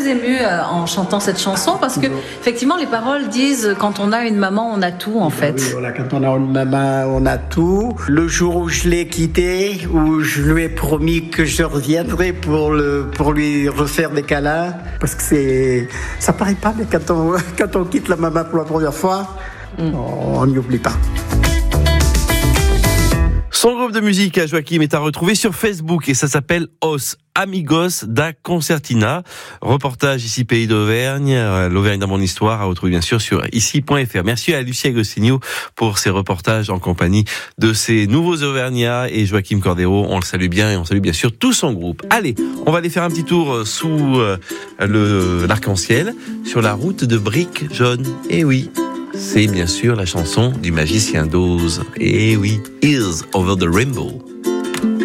très émue en chantant cette chanson parce que effectivement les paroles disent quand on a une maman on a tout en fait. Oui, voilà, quand on a une maman on a tout. Le jour où je l'ai quittée, où je lui ai promis que je reviendrai pour lui refaire des câlins, parce que ça paraît pas, mais quand on quitte la maman pour la première fois, on n'y oublie pas. Son groupe de musique à Joachim est à retrouver sur Facebook et ça s'appelle Os Amigos da Concertina. Reportage ici Pays d'Auvergne, l'Auvergne dans mon histoire, à retrouver bien sûr sur ici.fr. Merci à Lucie Agostinho pour ses reportages en compagnie de ces nouveaux Auvergnats et Joachim Cordero. On le salue bien et on salue bien sûr tout son groupe. Allez, on va aller faire un petit tour sous l'arc-en-ciel sur la route de Briques Jaunes. Eh oui. C'est bien sûr la chanson du magicien d'Oz. Eh oui, Is Over the Rainbow.